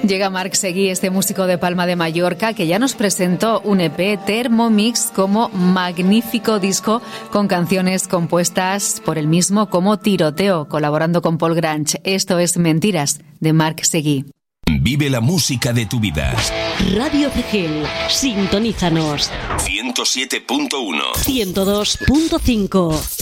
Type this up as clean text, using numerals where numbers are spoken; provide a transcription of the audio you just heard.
Llega Marc Seguí, este músico de Palma de Mallorca, que ya nos presentó un EP Thermomix como magnífico disco con canciones compuestas por él mismo como Tiroteo, colaborando con Paul Grange. Esto es Mentiras, de Marc Seguí. Vive la música de tu vida. Radio Cegel, sintonízanos. 107.1 102.5